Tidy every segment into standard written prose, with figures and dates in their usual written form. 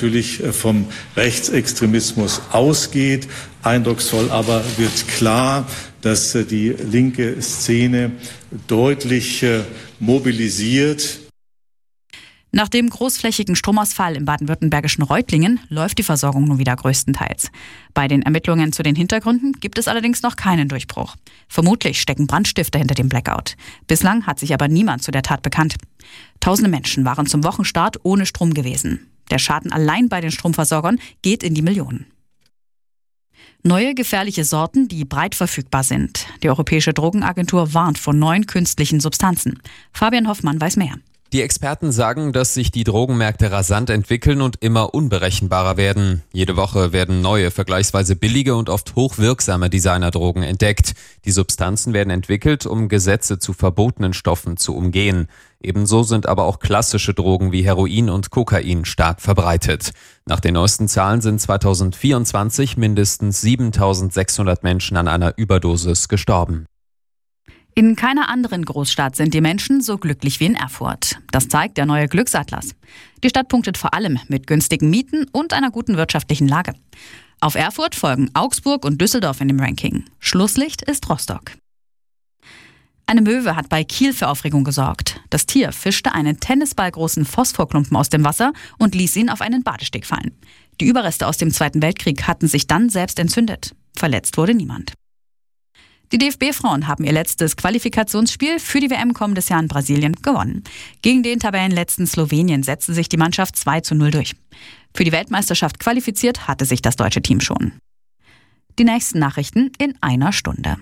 natürlich vom Rechtsextremismus ausgeht. Eindrucksvoll aber wird klar, dass die linke Szene deutlich mobilisiert. Nach dem großflächigen Stromausfall im baden-württembergischen Reutlingen läuft die Versorgung nun wieder größtenteils. Bei den Ermittlungen zu den Hintergründen gibt es allerdings noch keinen Durchbruch. Vermutlich stecken Brandstifter hinter dem Blackout. Bislang hat sich aber niemand zu der Tat bekannt. Tausende Menschen waren zum Wochenstart ohne Strom gewesen. Der Schaden allein bei den Stromversorgern geht in die Millionen. Neue gefährliche Sorten, die breit verfügbar sind. Die Europäische Drogenagentur warnt vor neuen künstlichen Substanzen. Fabian Hoffmann weiß mehr. Die Experten sagen, dass sich die Drogenmärkte rasant entwickeln und immer unberechenbarer werden. Jede Woche werden neue, vergleichsweise billige und oft hochwirksame Designerdrogen entdeckt. Die Substanzen werden entwickelt, um Gesetze zu verbotenen Stoffen zu umgehen. Ebenso sind aber auch klassische Drogen wie Heroin und Kokain stark verbreitet. Nach den neuesten Zahlen sind 2024 mindestens 7.600 Menschen an einer Überdosis gestorben. In keiner anderen Großstadt sind die Menschen so glücklich wie in Erfurt. Das zeigt der neue Glücksatlas. Die Stadt punktet vor allem mit günstigen Mieten und einer guten wirtschaftlichen Lage. Auf Erfurt folgen Augsburg und Düsseldorf in dem Ranking. Schlusslicht ist Rostock. Eine Möwe hat bei Kiel für Aufregung gesorgt. Das Tier fischte einen tennisballgroßen Phosphorklumpen aus dem Wasser und ließ ihn auf einen Badesteg fallen. Die Überreste aus dem Zweiten Weltkrieg hatten sich dann selbst entzündet. Verletzt wurde niemand. Die DFB-Frauen haben ihr letztes Qualifikationsspiel für die WM kommendes Jahr in Brasilien gewonnen. Gegen den Tabellenletzten Slowenien setzte sich die Mannschaft 2:0 durch. Für die Weltmeisterschaft qualifiziert hatte sich das deutsche Team schon. Die nächsten Nachrichten in einer Stunde.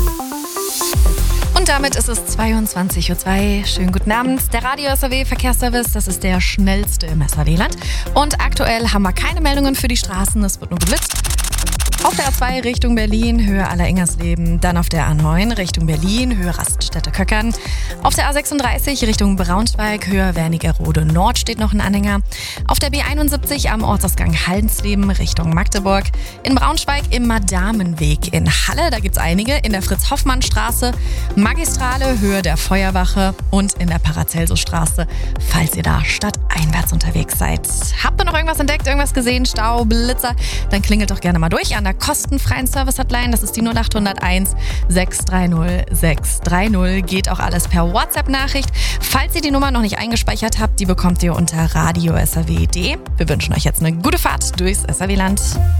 Und damit ist es 22:02 Uhr. Schönen guten Abend. Der Radio SAW Verkehrsservice, das ist der schnellste im SAW-Land. Und aktuell haben wir keine Meldungen für die Straßen, es wird nur geblitzt. Auf der A2 Richtung Berlin, Höhe Alleringhersleben. Dann auf der A9 Richtung Berlin, Höhe Raststätte-Köckern. Auf der A36 Richtung Braunschweig, Höhe Wernigerode Nord steht noch ein Anhänger. Auf der B71 am Ortsausgang Haldensleben Richtung Magdeburg. In Braunschweig im Madamenweg in Halle, da gibt's einige. In der Fritz-Hoffmann-Straße, Magistrale, Höhe der Feuerwache und in der Paracelsus-Straße, falls ihr da stadteinwärts unterwegs seid. Habt ihr noch irgendwas entdeckt, irgendwas gesehen, Stau, Blitzer? Dann klingelt doch gerne mal durch an der kostenfreien Service-Hotline. Das ist die 0801 630 630. Geht auch alles per WhatsApp-Nachricht. Falls ihr die Nummer noch nicht eingespeichert habt, die bekommt ihr unter radio.saw.de. Wir wünschen euch jetzt eine gute Fahrt durchs SAW-Land.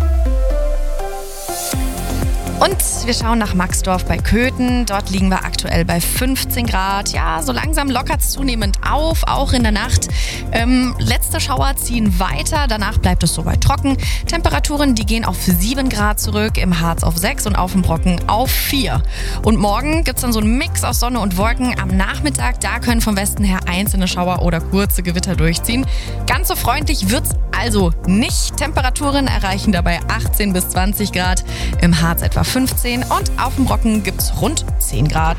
Und wir schauen nach Maxdorf bei Köthen. Dort liegen wir aktuell bei 15 Grad. Ja, so langsam lockert es zunehmend auf, auch in der Nacht. Letzte Schauer ziehen weiter, danach bleibt es soweit trocken. Temperaturen, die gehen auf 7 Grad zurück, im Harz auf 6 und auf dem Brocken auf 4. Und morgen gibt es dann so einen Mix aus Sonne und Wolken. Am Nachmittag, da können vom Westen her einzelne Schauer oder kurze Gewitter durchziehen. Ganz so freundlich wird's also nicht. Temperaturen erreichen dabei 18 bis 20 Grad, im Harz etwa 15 und auf dem Brocken gibt's rund 10 Grad.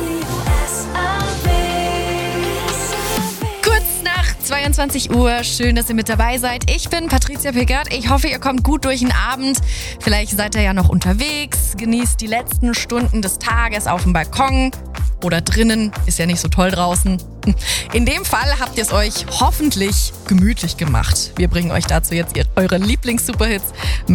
Kurz nach 22 Uhr, schön, dass ihr mit dabei seid. Ich bin Patricia Pickert. Ich hoffe, ihr kommt gut durch den Abend. Vielleicht seid ihr ja noch unterwegs, genießt die letzten Stunden des Tages auf dem Balkon oder drinnen, ist ja nicht so toll draußen. In dem Fall habt ihr es euch hoffentlich gemütlich gemacht. Wir bringen euch dazu jetzt eure Lieblings-Superhits mit